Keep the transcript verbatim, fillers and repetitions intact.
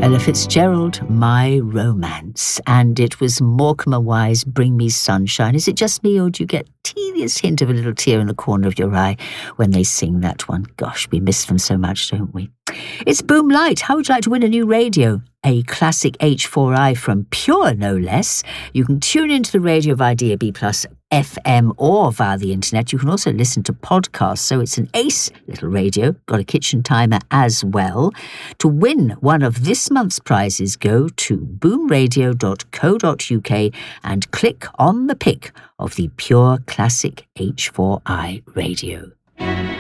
Ella Fitzgerald, My Romance. And it was Morecambe Wise, Bring Me Sunshine. Is it just me, or do you get a tedious hint of a little tear in the corner of your eye when they sing that one? Gosh, we miss them so much, don't we? It's Boom Light. How would you like to win a new radio? A classic H four i from Pure, no less. You can tune into the radio via D A B plus F M or via the internet. You can also listen to podcasts, so it's an ace little radio. Got a kitchen timer as well. To win one of this month's prizes, go to boom radio dot co dot uk and click on the pic of the Pure Classic H four i radio.